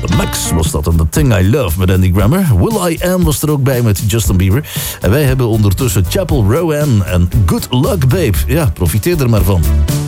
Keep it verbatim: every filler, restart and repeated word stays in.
Max was dat en The Thing I Love met Andy Grammer. Will I Am was er ook bij met Justin Bieber. En wij hebben ondertussen Chapel Rowan en Good Luck Babe. Ja, profiteer er maar van.